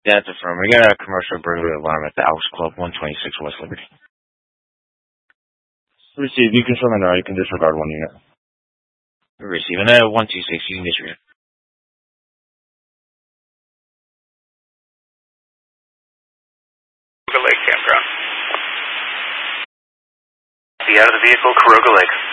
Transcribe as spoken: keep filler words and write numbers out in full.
That's affirmed. We got a commercial burglary alarm at the Elks Club, one twenty-six West Liberty. Receive. You can surrender or you can disregard one unit. Receive. And then one two six, you can disregard. Caroga Lake Campground. Be out of the vehicle, Caroga Lake.